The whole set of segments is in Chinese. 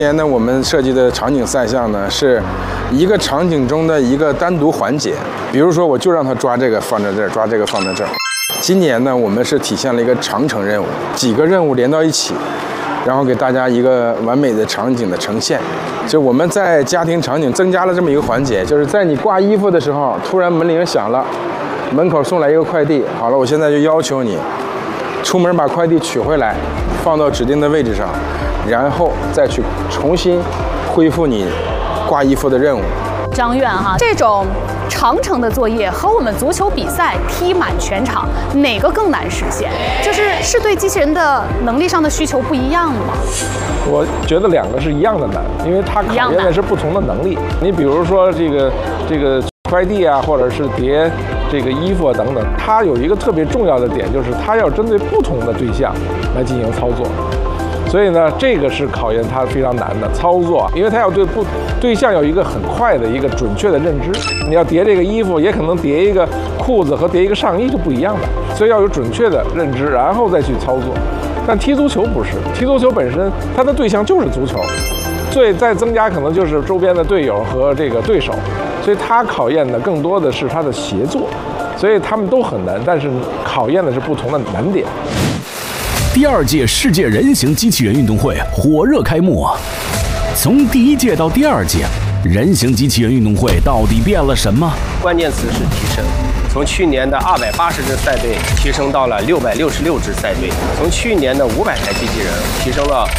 今年呢，我们设计的场景赛项呢，是一个场景中的一个单独环节。比如说，我就让他抓这个放在这儿，抓这个放在这儿。今年呢，我们是体现了一个长程任务，几个任务连到一起，然后给大家一个完美的场景的呈现。就我们在家庭场景增加了这么一个环节，就是在你挂衣服的时候，突然门铃响了，门口送来一个快递。好了，我现在就要求你出门把快递取回来，放到指定的位置上。然后再去重新恢复你挂衣服的任务。 张院哈，这种长程的作业和我们足球比赛踢满全场，哪个更难实现？是对机器人的能力上的需求不一样吗？ 我觉得两个是一样的难，因为它考验的是不同的能力。你比如说这个快递啊，或者是叠这个衣服啊等等，它有一个特别重要的点，就是它要针对不同的对象来进行操作。所以呢，这个是考验它非常难的操作，因为它要对象有一个很快的一个准确的认知。你要叠这个衣服，也可能叠一个裤子和叠一个上衣就不一样的，所以要有准确的认知，然后再去操作。但踢足球不是，踢足球本身它的对象就是足球，所以再增加可能就是周边的队友和这个对手，所以它考验的更多的是它的协作，所以他们都很难，但是考验的是不同的难点。 第2届世界人形机器人运动会火热开幕。从第1届到第2届，人形机器人运动会到底变了什么？ 关键词是提升。从去年的280支赛队提升到了666支赛队，从去年的500台机器人提升了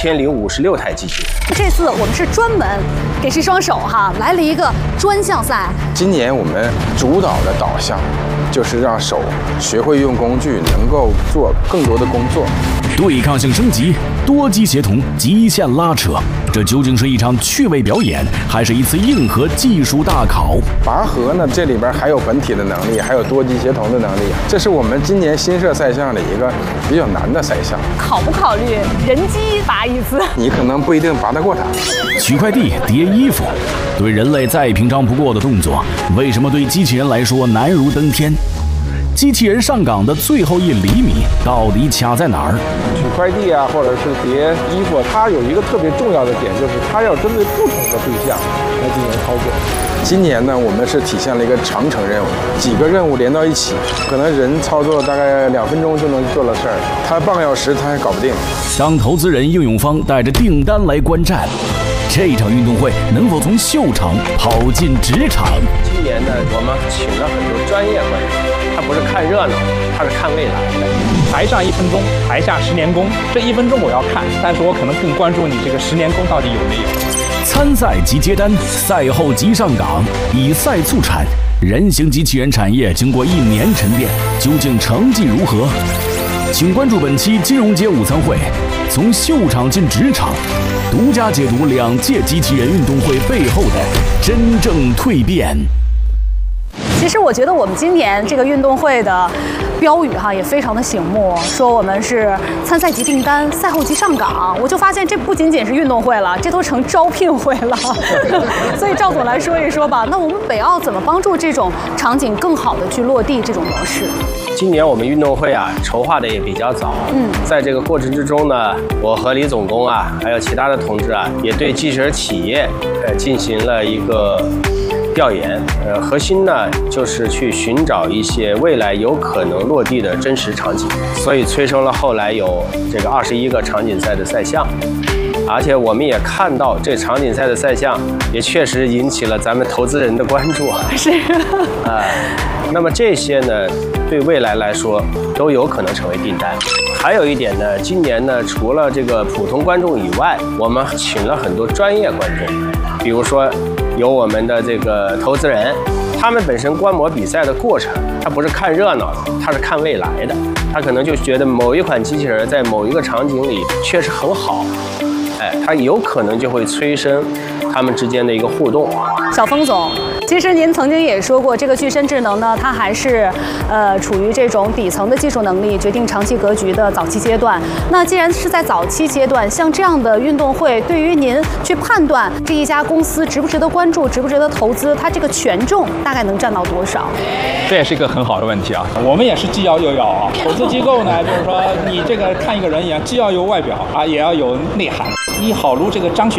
2056台机器人。 这次我们是专门给这双手哈来了一个专项赛。 今年我们主导的导向就是让手学会用工具，能够做更多的工作。 对抗性升级，多机协同，极限拉扯，这究竟是一场趣味表演，还是一次硬核技术大考？ 拔河呢，这里边还有本体的能力，还有多机协同的能力，这是我们今年新设赛项的一个比较难的赛项。 考不考虑人机拔一次？ 你可能不一定拔得过它。 取快递、叠衣服，对人类再平常不过的动作，为什么对机器人来说难如登天？机器人上岗的最后1厘米到底卡在哪儿？ 取快递啊，或者是叠衣服，它有一个特别重要的点，就是它要针对不同的对象来进行操作。 今年呢，我们是体现了一个长程任务，几个任务连到一起，可能人操作大概2分钟就能做了事儿，他半个小时他还搞不定。 当投资人应用方带着订单来观战，这场运动会能否从秀场跑进职场？ 今年呢，我们请了很多专业观众，他不是看热闹，他是看未来的。 台上1分钟，台下10年功。这1分钟我要看，但是我可能更关注你这个10年功到底有没有。 参赛即接单，赛后即上岗，以赛促产。人形机器人产业经过1年沉淀，究竟成绩如何？请关注本期金融街午餐会，从秀场进职场，独家解读2届机器人运动会背后的真正蜕变。 其实我觉得我们今年这个运动会的标语哈也非常的醒目，说我们是参赛即订单，赛后即上岗。我就发现这不仅仅是运动会了，这都成招聘会了。所以赵总来说一说吧，那我们北奥怎么帮助这种场景更好的去落地这种模式？ 今年我们运动会啊筹划的也比较早，在这个过程之中呢，我和李总工啊，还有其他的同志啊，也对机器人企业进行了一个调研，核心呢就是去寻找一些未来有可能落地的真实场景，所以催生了后来有这个21个场景赛的赛项，而且我们也看到这场景赛的赛项也确实引起了咱们投资人的关注。 是那么这些呢，对未来来说都有可能成为订单。还有一点呢，今年呢，除了这个普通观众以外，我们请了很多专业观众，比如说有我们的这个投资人，他们本身观摩比赛的过程，他不是看热闹的，他是看未来的。他可能就觉得某一款机器人在某一个场景里确实很好，他有可能就会催生他们之间的一个互动。 小峰总， 其实您曾经也说过，这个具身智能呢，它还是处于这种底层的技术能力决定长期格局的早期阶段。那既然是在早期阶段，像这样的运动会，对于您去判断这一家公司值不值得关注、值不值得投资，它这个权重大概能占到多少？ 这也是一个很好的问题啊。我们也是既要又要啊。投资机构呢，就是说你这个看一个人一样，既要有外表啊，也要有内涵。你好如这个张雪